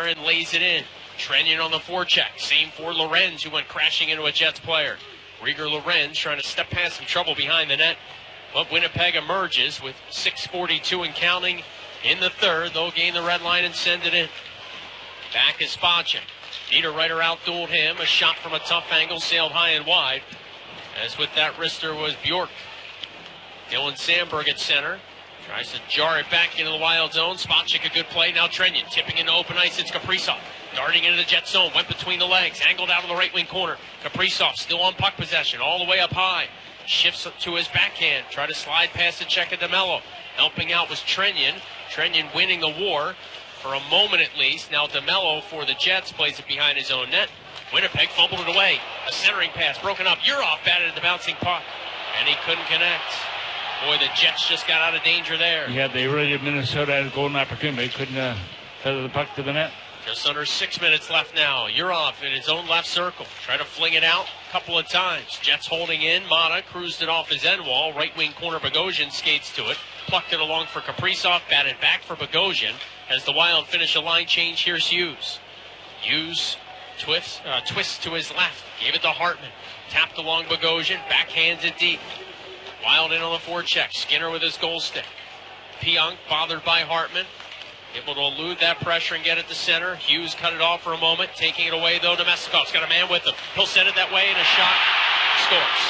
center and lays it in. Trenyon on the forecheck. Same for Lorenz, who went crashing into a Jets player. Rieger Lorenz trying to step past some trouble behind the net. But Winnipeg emerges with 6:42 and counting in the third. They'll gain the red line and send it in. Back is Spacek. Niederreiter outdueled him. A shot from a tough angle sailed high and wide. As with that wrister was Bjork. Dylan Sandberg at center. Tries to jar it back into the Wild zone. Spacek, a good play. Now Trenyon tipping into open ice. It's Kaprizov. Darting into the Jet zone. Went between the legs. Angled out of the right wing corner. Kaprizov still on puck possession. All the way up high. Shifts to his backhand. Try to slide past the check of DeMello. Helping out was Trenyon. Trenyon winning the war for a moment at least. Now DeMello for the Jets plays it behind his own net. Winnipeg fumbled it away. A centering pass broken up. Urov batted the bouncing puck. And he couldn't connect. Boy, the Jets just got out of danger there. Yeah, they really did. Minnesota had a golden opportunity. They couldn't feather the puck to the net. Just under 6 minutes left now. Urov in his own left circle. Try to fling it out a couple of times. Jets holding in. Mata cruised it off his end wall. Right wing corner Bogosian skates to it. Plucked it along for Kaprizov. Batted back for Bogosian. As the Wild finish a line change, here's Hughes. Hughes twists to his left. Gave it to Hartman. Tapped along Bogosian. Backhands it deep. Wild in on the forecheck. Skinner with his goal stick. Pionk bothered by Hartman. Able to elude that pressure and get it to center. Hughes cut it off for a moment. Taking it away, though, Nemestikov's got a man with him. He'll send it that way, and a shot scores.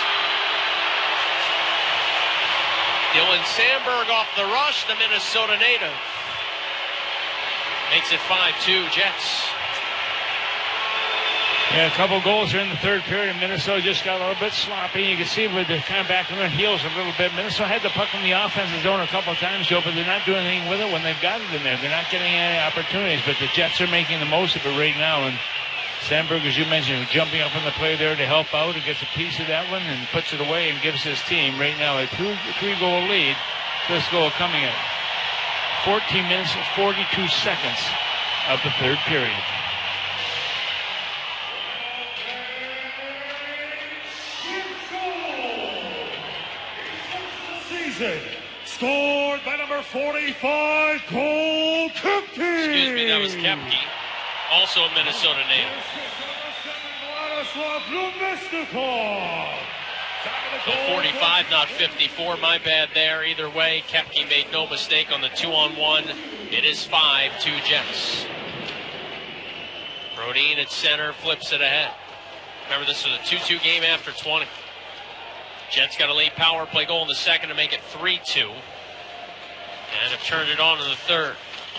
Dylan Sandberg off the rush, the Minnesota native. Makes it 5-2 Jets. Yeah, a couple goals here in the third period. Minnesota just got a little bit sloppy. You can see with the kind of back on their heels a little bit. Minnesota had the puck in the offensive zone a couple of times, Joe, but they're not doing anything with it when they've got it in there. They're not getting any opportunities, but the Jets are making the most of it right now. And Sandberg, as you mentioned, jumping up on the play there to help out. He gets a piece of that one and puts it away and gives his team right now a 3-goal lead. This goal coming at 14 minutes and 42 seconds of the third period. Scored by number 45, Cole Koepke. Excuse me, that was Koepke. Also a Minnesota native. So 45, not 54. My bad there. Either way, Koepke made no mistake on the 2-on-1. It is 5-2 Jets. Brodin at center, flips it ahead. Remember, this was a 2-2 game after 20. Jets got a late power play goal in the second to make it 3-2. And have turned it on in the third.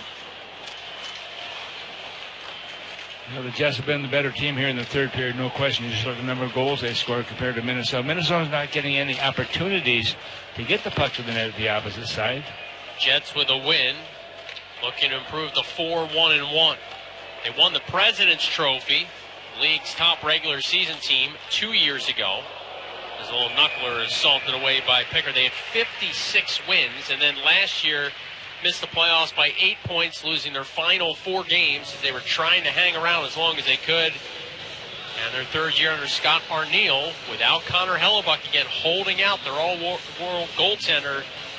You know, the Jets have been the better team here in the third period, no question. You just look at the number of goals they scored compared to Minnesota. Minnesota's not getting any opportunities to get the puck to the net at the opposite side. Jets with a win, looking to improve the 4-1-1. They won the President's Trophy, league's top regular season team, 2 years ago. As a little knuckler is salted away by Pickard. They had 56 wins, and then last year missed the playoffs by 8 points, losing their final 4 games as they were trying to hang around as long as they could. And their third year under Scott Arniel, without Connor Hellebuck again, holding out their all-world goaltender.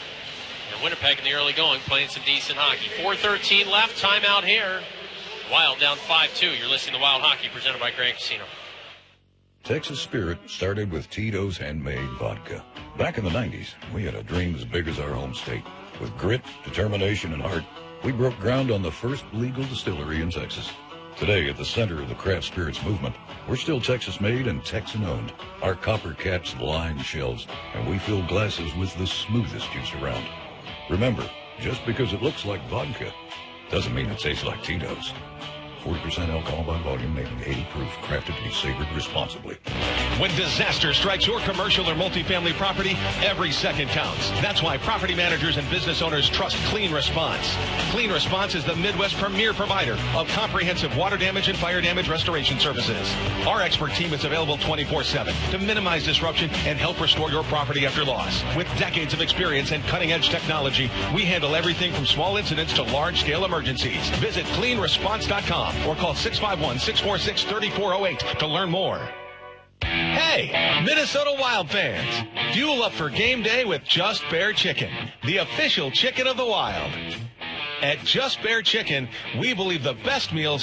And Winnipeg in the early going, playing some decent hockey. 4:13 left, timeout here. Wild down 5-2. You're listening to Wild Hockey, presented by Grand Casino. Texas Spirit started with Tito's handmade vodka. Back in the 90s, we had a dream as big as our home state. With grit, determination, and heart, we broke ground on the first legal distillery in Texas. Today, at the center of the craft spirits movement, we're still Texas-made and Texan-owned. Our copper caps line shelves, and we fill glasses with the smoothest juice around. Remember, just because it looks like vodka doesn't mean it tastes like Tito's. 40% alcohol by volume, making 80 proof, crafted to be savored responsibly. When disaster strikes your commercial or multifamily property, every second counts. That's why property managers and business owners trust Clean Response. Clean Response is the Midwest premier provider of comprehensive water damage and fire damage restoration services. Our expert team is available 24/7 to minimize disruption and help restore your property after loss. With decades of experience and cutting-edge technology, we handle everything from small incidents to large-scale emergencies. Visit cleanresponse.com. or call 651-646-3408 to learn more. Hey, Minnesota Wild fans, fuel up for game day with Just Bear Chicken, the official chicken of the Wild. At Just Bear Chicken, we believe the best meals